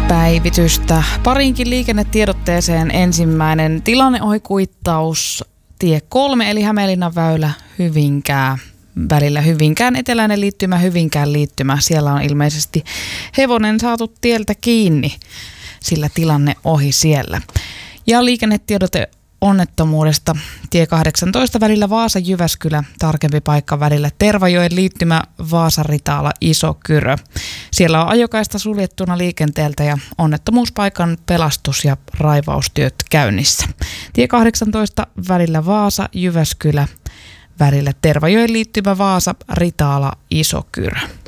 Päivitystä parinkin liikennetiedotteeseen. Ensimmäinen tilanneohikuittaus tie 3 eli Hämeenlinnan väylä Hyvinkää välillä Hyvinkään eteläinen liittymä, Hyvinkään liittymä. Siellä on ilmeisesti hevonen saatu tieltä kiinni, sillä tilanne ohi siellä. Ja liikennetiedote onnettomuudesta tie 18 välillä Vaasa-Jyväskylä, tarkempi paikka välillä Tervajoen liittymä Vaasa-Ritaala Iso-Kyrö. Siellä on ajokaista suljettuna liikenteeltä ja onnettomuuspaikan pelastus- ja raivaustyöt käynnissä. Tie 18 välillä Vaasa-Jyväskylä, välillä Tervajoen liittymä Vaasa-Ritaala Iso-Kyrö.